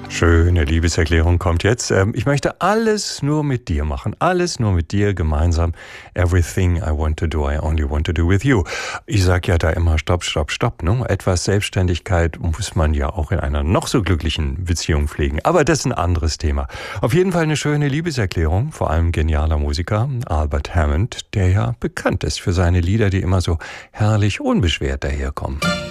Schöne Liebeserklärung kommt jetzt. Ich möchte alles nur mit dir machen. Alles nur mit dir gemeinsam. Everything I want to do, I only want to do with you. Ich sag ja da immer stopp, stopp, stopp. Ne? Etwas Selbstständigkeit muss man ja auch in einer noch so glücklichen Beziehung pflegen. Aber das ist ein anderes Thema. Auf jeden Fall eine schöne Liebeserklärung. Vor allem genialer Musiker Albert Hammond, der ja bekannt ist für seine Lieder, die immer so herrlich unbeschwert daherkommen.